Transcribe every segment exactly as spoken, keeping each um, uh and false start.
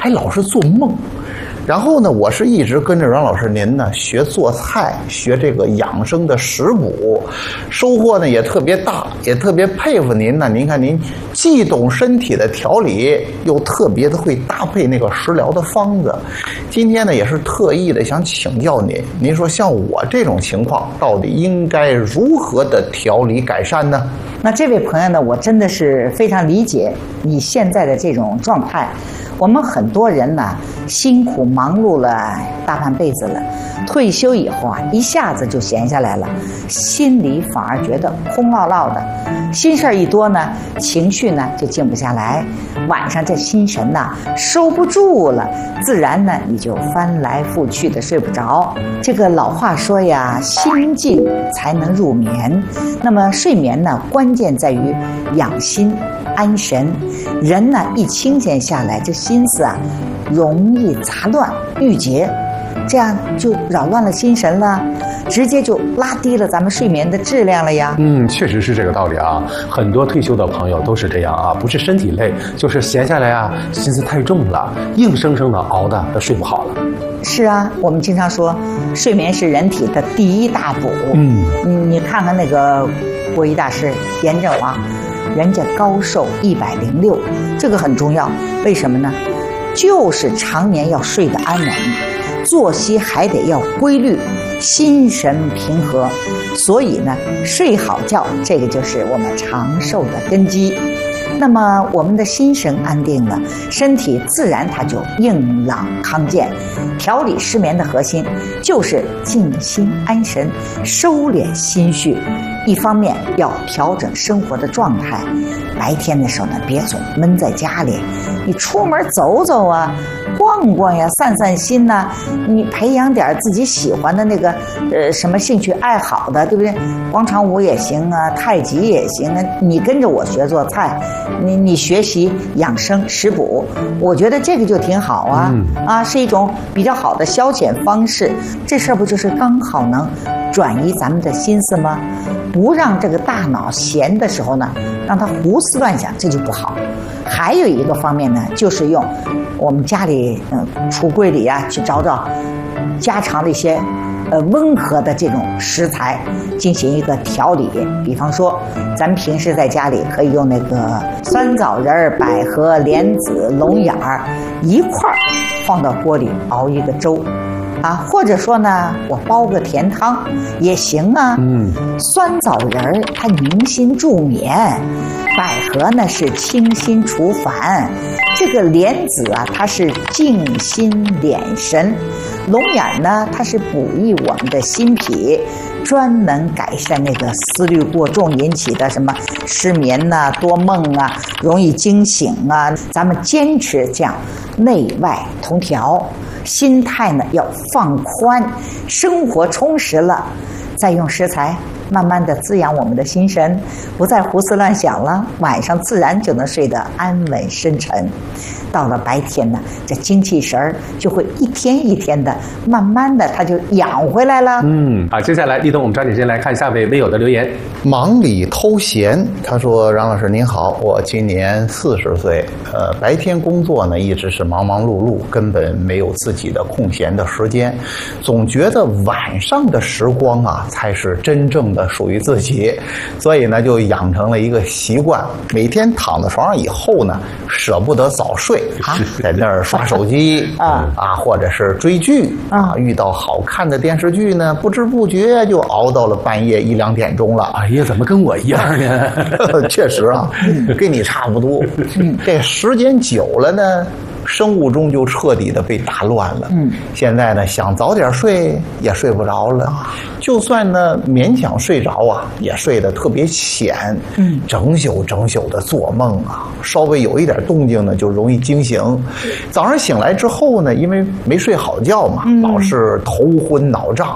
还老是做梦。然后呢，我是一直跟着阮老师您呢学做菜，学这个养生的食补，收获呢也特别大，也特别佩服您呢。您看您既懂身体的调理，又特别的会搭配那个食疗的方子。今天呢也是特意的想请教您，您说像我这种情况，到底应该如何的调理改善呢？ 那这位朋友呢，我真的是非常理解你现在的这种状态。我们很多人呢，辛苦忙碌了大半辈子了，退休以后啊，一下子就闲下来了，心里反而觉得空落落的，心事儿一多呢，情绪呢就静不下来，晚上这心神呐收不住了，自然呢你就翻来覆去的睡不着。这个老话说呀，心静才能入眠。那么睡眠呢，关键在于养心安神。人呢一清闲下来，这心思啊容易杂乱郁结，这样就扰乱了心神了，直接就拉低了咱们睡眠的质量了呀。 嗯，确实是这个道理啊。很多退休的朋友都是这样啊，不是身体累，就是闲下来啊，心思太重了，硬生生的熬的都睡不好了。 是啊，我们经常说，睡眠是人体的第一大补。嗯，你你看看那个国医大师严正王，人家高寿一百零六，这个很重要。为什么呢？就是常年要睡得安稳，作息还得要规律，心神平和。所以呢，睡好觉，这个就是我们长寿的根基。那么我们的心神安定了，身体自然它就硬朗康健。调理失眠的核心就是静心安神，收敛心绪。一方面要调整生活的状态，白天的时候呢，别总闷在家里，你出门走走啊，逛逛呀，散散心呐、啊，你培养点自己喜欢的那个呃什么兴趣爱好的，对不对？广场舞也行啊，太极也行啊，你跟着我学做菜，你你学习养生食补，我觉得这个就挺好啊、嗯、啊，是一种比较好的消遣方式。这事儿不就是刚好能转移咱们的心思吗？不让这个大脑闲的时候呢，让它胡思乱想，这就不好。还有一个方面呢，就是用我们家里嗯橱柜里啊去找找家常的一些呃温和的这种食材进行一个调理。比方说咱们平时在家里可以用那个酸枣仁、百合、莲子、龙眼儿一块儿放到锅里熬一个粥啊，或者说呢，我煲个甜汤也行啊。嗯，酸枣仁儿它宁心助眠，百合呢是清心除烦，这个莲子啊它是静心敛神，龙眼呢它是补益我们的心脾，专门改善那个思虑过重引起的什么失眠呐、啊、多梦啊、容易惊醒啊。咱们坚持这样内外同调，心态呢要放宽，生活充实了，再用食材慢慢的滋养我们的心神，不再胡思乱想了，晚上自然就能睡得安稳深沉。到了白天呢，这精气神儿就会一天一天的，慢慢的它就养回来了。 嗯，好，接下来立冬，我们抓紧时间来看下位微友的留言。 忙里偷闲，他说：“阮老师您好，我今年四十岁，呃，白天工作呢一直是忙忙碌碌，根本没有自己的空闲的时间，总觉得晚上的时光啊才是真正的属于自己，所以呢就养成了一个习惯，每天躺在床上以后呢，舍不得早睡。”啊，在那儿刷手机啊啊，或者是追剧啊，遇到好看的电视剧呢，不知不觉就熬到了半夜一两点钟了。 哎呀，怎么跟我一样呢？ 确实啊，跟你差不多。这时间久了呢，生物钟就彻底的被打乱了。嗯，现在呢，想早点睡也睡不着了，就算呢勉强睡着啊，也睡得特别浅。嗯，整宿整宿的做梦啊，稍微有一点动静呢，就容易惊醒。早上醒来之后呢，因为没睡好觉嘛，老是头昏脑胀。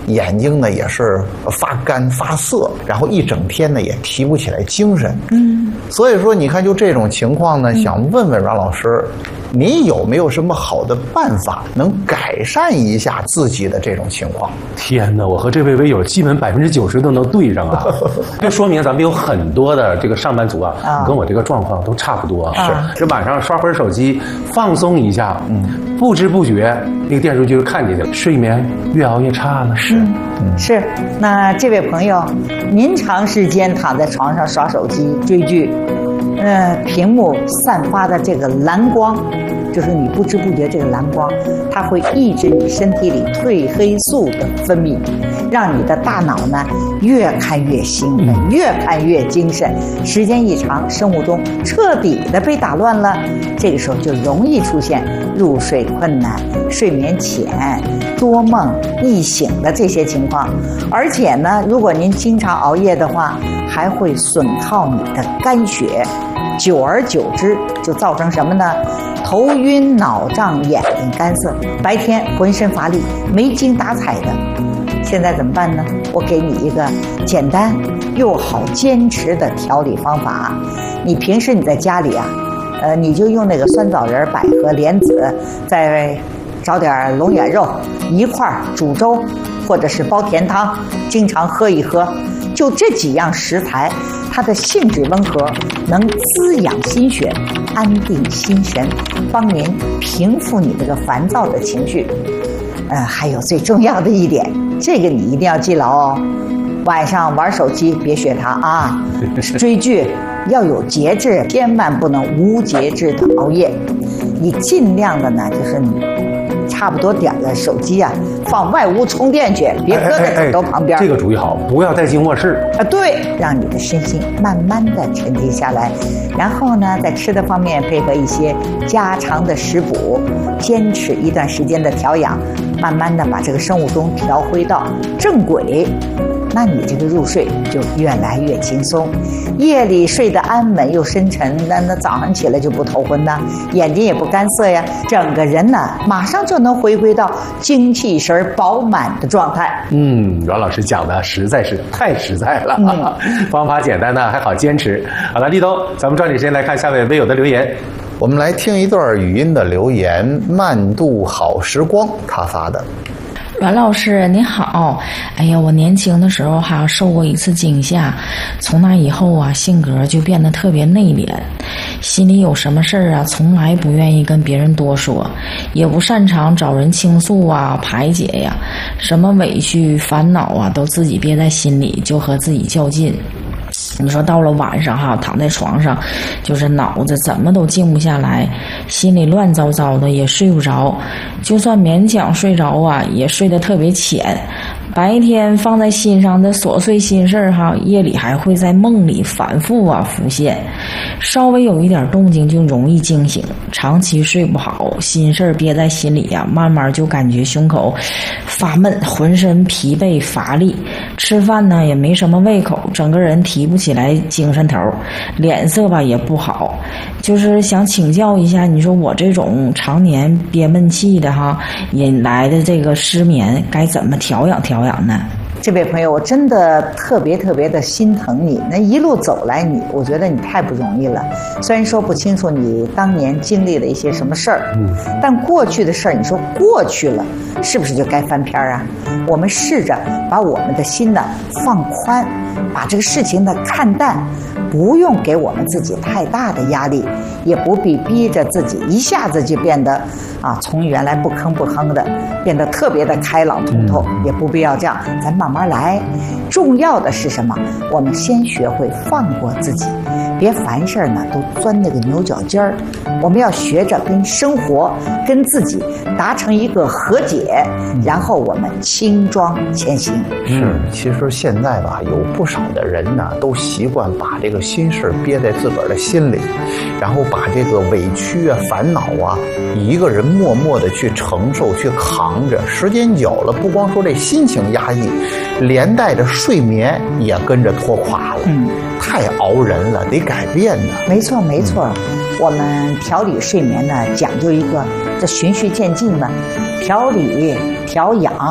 眼睛呢也是发干发涩，然后一整天呢也提不起来精神。嗯，所以说你看就这种情况呢，想问问阮老师，你有没有什么好的办法能改善一下自己的这种情况？ 天哪，我和这位微友基本百分之九十都能对上啊！这说明咱们有很多的这个上班族啊，啊跟我这个状况都差不多。啊、是，这晚上刷会儿手机，放松一下，嗯，不知不觉那个电视剧就看进去了，睡眠越熬越差了。是， 嗯、是。那这位朋友，您长时间躺在床上刷手机追剧，呃，屏幕散发的这个蓝光。就是你不知不觉这个蓝光，它会抑制你身体里褪黑素的分泌，让你的大脑呢越看越兴奋，越看越精神。时间一长，生物钟彻底的被打乱了，这个时候就容易出现入睡困难、睡眠浅、多梦、易醒的这些情况。而且呢，如果您经常熬夜的话，还会损耗你的肝血。久而久之就造成什么呢？头晕脑胀，眼睛干涩，白天浑身乏力，没精打采的。现在怎么办呢？我给你一个简单又好坚持的调理方法。你平时你在家里啊，呃，你就用那个酸枣仁、百合、莲子，再找点龙眼肉一块儿煮粥，或者是煲甜汤，经常喝一喝。就这几样食材，它的性质温和，能滋养心血，安定心神，帮您平复你这个烦躁的情绪。呃，还有最重要的一点，这个你一定要记牢哦。晚上玩手机别学它啊，追剧要有节制，千万不能无节制的熬夜。你尽量的呢，就是你差不多点了手机啊，放外屋充电去，别搁在枕头旁边。 哎哎哎，这个主意好，不要带进卧室啊。对，让你的身心慢慢的沉淀下来，然后呢，在吃的方面配合一些家常的食补，坚持一段时间的调养，慢慢的把这个生物钟调回到正轨。那你这个入睡就越来越轻松，夜里睡得安稳又深沉，那那早上起来就不头昏呐，眼睛也不干涩呀，整个人呢马上就能回归到精气神饱满的状态。 嗯，阮老师讲的实在是太实在了，嗯、方法简单呢还好坚持。好了，立冬，咱们抓紧时间来看下位微友的留言。 我们来听一段语音的留言，慢度好时光他发的。 阮老师你好，哎呀，我年轻的时候哈受过一次惊吓，从那以后啊，性格就变得特别内敛，心里有什么事儿啊，从来不愿意跟别人多说，也不擅长找人倾诉啊、排解呀，什么委屈、烦恼啊，都自己憋在心里，就和自己较劲。你说到了晚上哈，躺在床上，就是脑子怎么都静不下来，心里乱糟糟的，也睡不着，就算勉强睡着啊，也睡得特别浅。白天放在心上的琐碎心事儿哈，夜里还会在梦里反复啊浮现，稍微有一点动静就容易惊醒，长期睡不好，心事儿憋在心里呀、啊，慢慢就感觉胸口发闷，浑身疲惫乏力，吃饭呢也没什么胃口，整个人提不起来精神头，脸色吧也不好。就是想请教一下，你说我这种常年憋闷气的哈引来的这个失眠，该怎么调养调养呢？ 这位朋友，我真的特别特别的心疼你。那一路走来你，我觉得你太不容易了。虽然说不清楚你当年经历了一些什么事儿，嗯，但过去的事儿，你说过去了，是不是就该翻篇啊？我们试着把我们的心呢放宽，把这个事情呢看淡，不用给我们自己太大的压力，也不必逼着自己一下子就变得啊，从原来不吭不哼的变得特别的开朗通透，嗯、也不必要这样，咱慢慢来。重要的是什么？我们先学会放过自己，别凡事呢都钻那个牛角尖儿。我们要学着跟生活、跟自己达成一个和解，然后我们轻装前行。 是，其实现在吧，有不少的人呢，都习惯把这个心事憋在自个儿的心里，然后把这个委屈啊、烦恼啊，一个人默默的去承受、去扛着。时间久了，不光说这心情压抑，连带着睡眠也跟着拖垮了。嗯，太熬人了，得改变呢。 没错，没错。嗯，我们调理睡眠呢，讲究一个这循序渐进嘛，调理、调养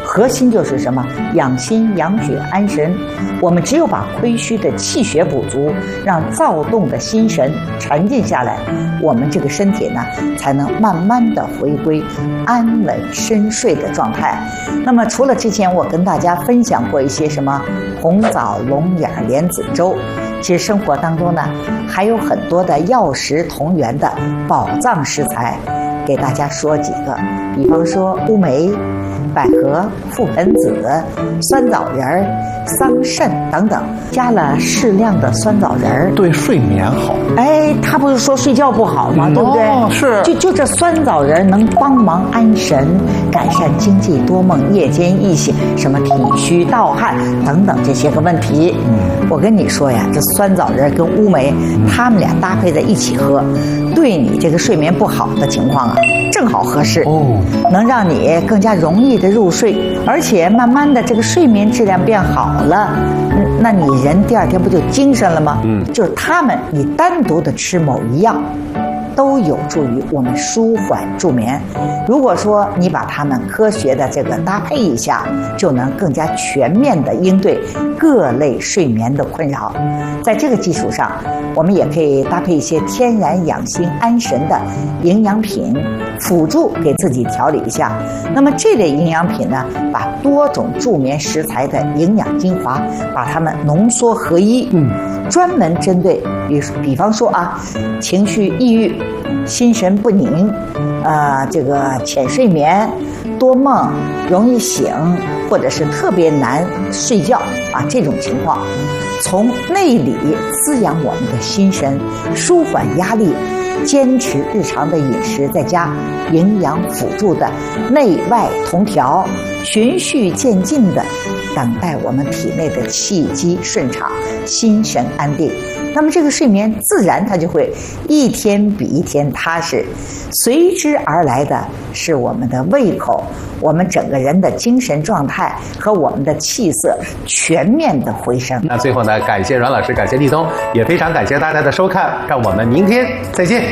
核心就是什么？养心、养血、安神。我们只有把亏虚的气血补足，让躁动的心神沉静下来，我们这个身体呢，才能慢慢的回归安稳深睡的状态。那么除了之前我跟大家分享过一些什么红枣、龙眼、莲子粥，其实生活当中呢，还有很多的药食同源的宝藏食材，给大家说几个，比方说乌梅、百合、覆盆子、酸枣仁儿、桑葚等等，加了适量的酸枣仁儿， 对睡眠好。 哎，他不是说睡觉不好吗？嗯、对不对？ 哦，是。 就就这酸枣仁能帮忙安神，改善经济多梦、夜间易醒、什么体虚盗汗等等这些个问题。嗯，我跟你说呀，这酸枣仁跟乌梅，嗯、他们俩搭配在一起喝，对你这个睡眠不好的情况啊，正好合适。哦，能让你更加容易的入睡，而且慢慢的这个睡眠质量变好了，那你人第二天不就精神了吗？嗯，就是他们，你单独的吃某一样，都有助于我们舒缓助眠。如果说你把它们科学的这个搭配一下，就能更加全面的应对各类睡眠的困扰。在这个基础上，我们也可以搭配一些天然养心安神的营养品，辅助给自己调理一下。那么这类营养品呢，把多种助眠食材的营养精华，把它们浓缩合一，嗯，专门针对，比比方说啊，情绪抑郁、心神不宁，呃，这个浅睡眠、多梦、容易醒，或者是特别难睡觉啊，这种情况，从内里滋养我们的心神，舒缓压力，坚持日常的饮食，再加营养辅助的内外同调，循序渐进的等待我们体内的气机顺畅，心神安定。那么这个睡眠自然它就会一天比一天踏实，随之而来的是我们的胃口，我们整个人的精神状态和我们的气色全面的回升。 那最后呢，感谢阮老师，感谢立冬，也非常感谢大家的收看，让我们明天再见。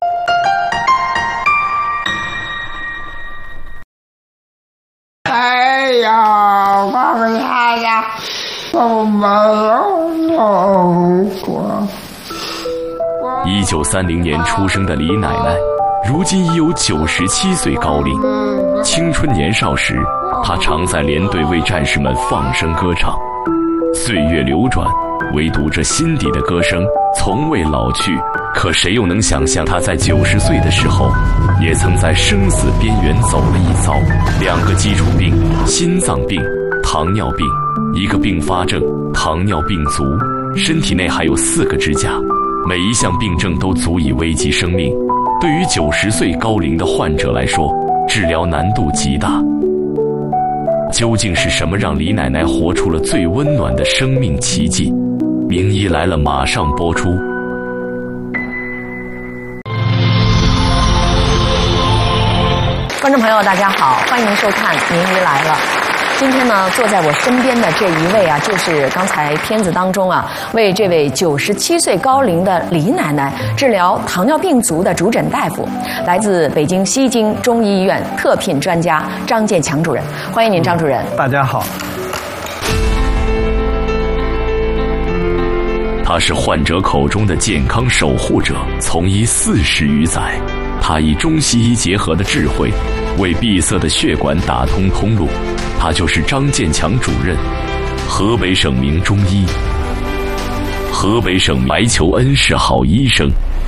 哎呀，我呀呀，我没有痛过。 一九三零年出生的李奶奶，如今已有九十七岁高龄。青春年少时，她常在连队为战士们放声歌唱。岁月流转，唯独这心底的歌声从未老去。可谁又能想象，她在九十岁的时候，也曾在生死边缘走了一遭。两个基础病，心脏病、糖尿病，一个并发症，糖尿病足，身体内还有四个支架，每一项病症都足以危及生命。对于九十岁高龄的患者来说，治疗难度极大。究竟是什么让李奶奶活出了最温暖的生命奇迹？名医来了马上播出。 观众朋友大家好，欢迎收看《名医来了》。今天呢，坐在我身边的这一位啊，就是刚才片子当中啊，为这位九十七岁高龄的李奶奶治疗糖尿病足的主诊大夫，来自北京西京中医医院特聘专家张建强主任。欢迎您，张主任。 大家好。 他是患者口中的健康守护者，从医四十余载。他以中西医结合的智慧，为闭塞的血管打通通路。他就是张建强主任，河北省名中医，河北省白求恩是好医生，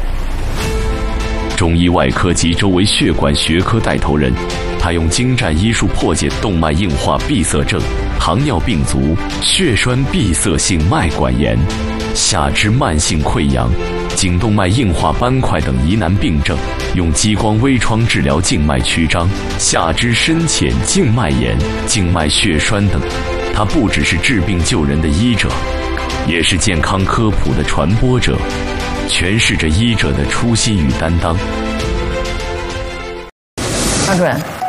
中医外科及周围血管学科带头人。他用精湛医术破解动脉硬化闭塞症、糖尿病足、血栓闭塞性脉管炎、下肢慢性溃疡、颈动脉硬化斑块等疑难病症，用激光微创治疗静脉曲张、下肢深浅静脉炎、静脉血栓等。他不只是治病救人的医者，也是健康科普的传播者，诠释着医者的初心与担当。 张主任，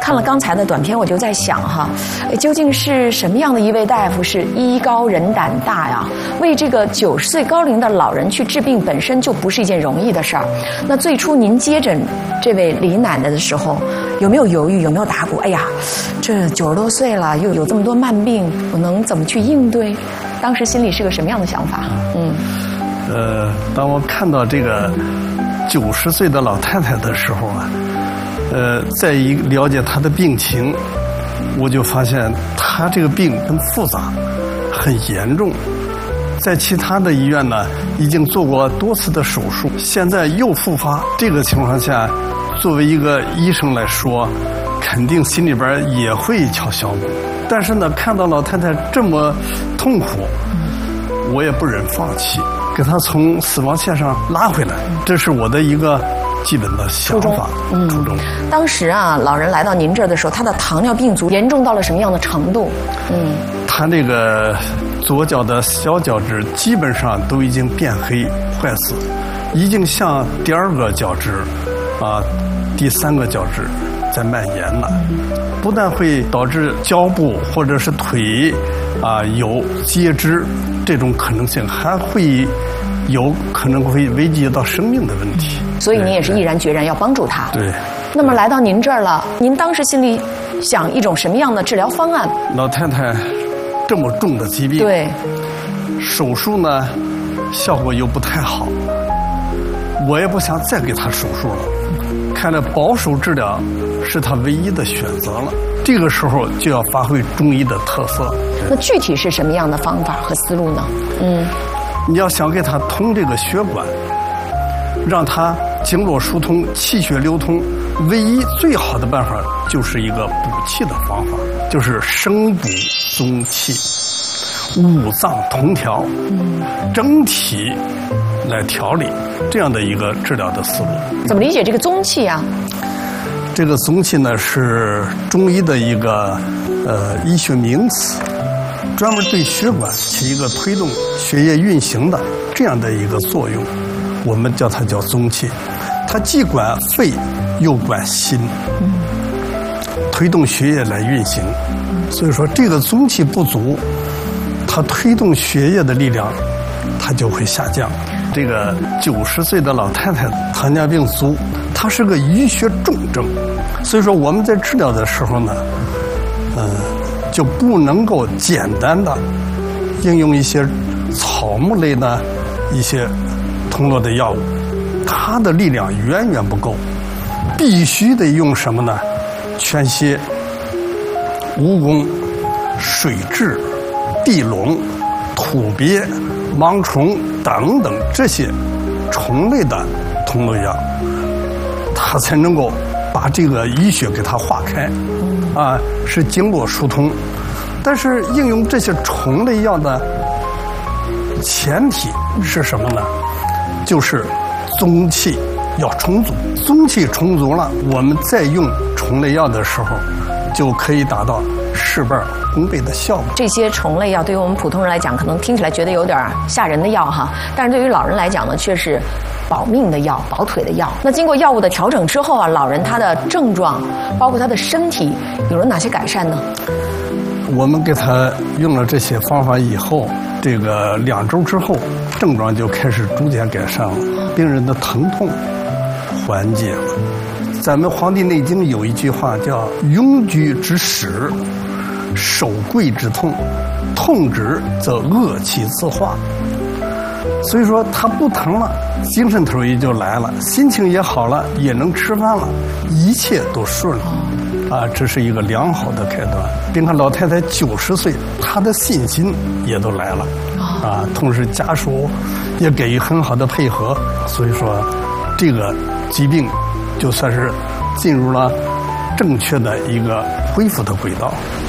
看了刚才的短片，我就在想哈，究竟是什么样的一位大夫是医高人胆大呀？为这个九十岁高龄的老人去治病，本身就不是一件容易的事儿。那最初您接诊这位李奶奶的时候，有没有犹豫？有没有打鼓？哎呀，这九十多岁了，又有这么多慢病，我能怎么去应对？当时心里是个什么样的想法？嗯， 呃，当我看到这个九十岁的老太太的时候啊，呃，再一了解她的病情，我就发现她这个病很复杂，很严重。在其他的医院呢，已经做过多次的手术，现在又复发。这个情况下，作为一个医生来说，肯定心里边也会敲小鼓。但是呢，看到老太太这么痛苦，我也不忍放弃，给她从死亡线上拉回来。这是我的一个基本的想法。 嗯，初衷。当时啊，老人来到您这儿的时候，他的糖尿病足严重到了什么样的程度？嗯， 他这个左脚的小脚趾基本上都已经变黑坏死，已经向第二个脚趾啊、第三个脚趾在蔓延了，不但会导致脚部或者是腿啊、有截肢这种可能性，还会有可能会危及到生命的问题。 所以您也是毅然决然要帮助他。 对。 那么来到您这儿了，您当时心里想一种什么样的治疗方案？ 老太太这么重的疾病， 对， 手术呢效果又不太好，我也不想再给她手术了。看来保守治疗是她唯一的选择了。这个时候就要发挥中医的特色。 那具体是什么样的方法和思路呢？嗯， 你要想给她通这个血管，让她经络疏通、气血流通，唯一最好的办法就是一个补气的方法，就是生补宗气，五脏同调，整体来调理，这样的一个治疗的思路。 怎么理解这个宗气啊？ 这个宗气呢是中医的一个呃医学名词，专门对血管起一个推动血液运行的这样的一个作用，我们叫它叫宗气。它既管肺又管心，推动血液来运行。所以说这个宗气不足，它推动血液的力量它就会下降。这个九十岁的老太太糖尿病足，它是个医学重症，所以说我们在治疗的时候呢，呃，就不能够简单的应用一些草木类的一些通络的药物，它的力量远远不够，必须得用什么呢？全蝎、蜈蚣、水蛭、地龙、土鳖、芒虫等等这些虫类的通络药，它才能够把这个淤血给它化开，啊，是经络疏通。但是应用这些虫类药的前提是什么呢？就是宗气要充足，宗气充足了，我们再用虫类药的时候，就可以达到事半功倍的效果。 这些虫类药对于我们普通人来讲，可能听起来觉得有点吓人的药哈，但是对于老人来讲呢，却是保命的药、保腿的药。那经过药物的调整之后啊，老人他的症状，包括他的身体，有了哪些改善呢？ 我们给他用了这些方法以后，这个两周之后，症状就开始逐渐改善了，病人的疼痛缓解了。咱们《黄帝内经》有一句话叫“庸居之始，守贵之痛，痛止则恶气自化”。所以说他不疼了，精神头也就来了，心情也好了，也能吃饭了，一切都顺了。啊，这是一个良好的开端。别看老太太九十岁，她的信心也都来了，啊，同时家属也给予很好的配合，所以说这个疾病就算是进入了正确的一个恢复的轨道。